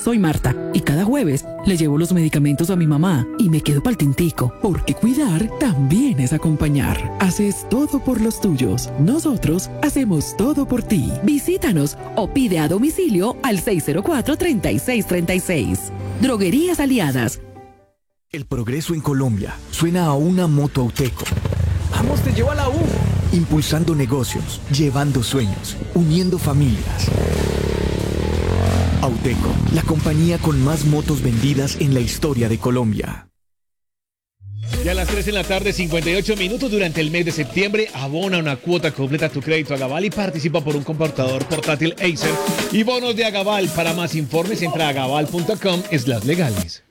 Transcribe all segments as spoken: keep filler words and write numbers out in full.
Soy Marta y cada jueves le llevo los medicamentos a mi mamá y me quedo pa'l tintico, porque cuidar también es acompañar. Haces todo por los tuyos. Nosotros hacemos todo por ti. Visítanos o pide a domicilio al seis cero cuatro, tres seis tres seis. Droguerías Aliadas. El progreso en Colombia suena a una moto Auteco. ¡Vamos, te llevo a la U! Impulsando negocios, llevando sueños, uniendo familias. Auteco, la compañía con más motos vendidas en la historia de Colombia. Y a las tres en la tarde, cincuenta y ocho minutos durante el mes de septiembre, abona una cuota completa a tu crédito Agaval y participa por un computador portátil Acer y bonos de Agaval. Para más informes, entra a agaval punto com slash legales.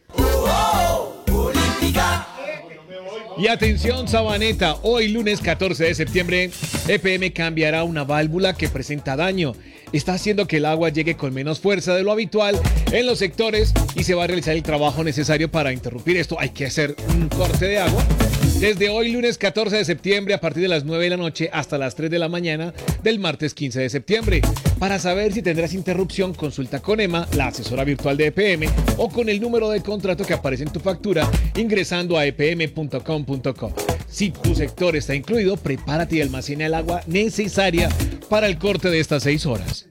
Y atención Sabaneta, hoy lunes catorce de septiembre, E P M cambiará una válvula que presenta daño. Está haciendo que el agua llegue con menos fuerza de lo habitual en los sectores y se va a realizar el trabajo necesario para interrumpir esto. Hay que hacer un corte de agua. Desde hoy lunes catorce de septiembre a partir de las nueve de la noche hasta las tres de la mañana del martes quince de septiembre. Para saber si tendrás interrupción, consulta con Emma, la asesora virtual de E P M, o con el número de contrato que aparece en tu factura ingresando a e p m punto com punto co. Si tu sector está incluido, prepárate y almacena el agua necesaria para el corte de estas seis horas.